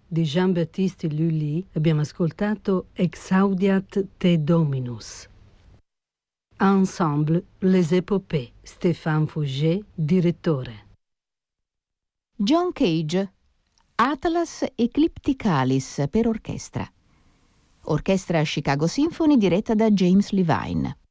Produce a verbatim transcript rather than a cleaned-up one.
di Jean-Baptiste Lully abbiamo ascoltato Exaudiat te Dominus. Ensemble Les Épopées, Stéphane Fouget, direttore. John Cage, Atlas Eclipticalis per orchestra. Orchestra Chicago Symphony diretta da James Levine.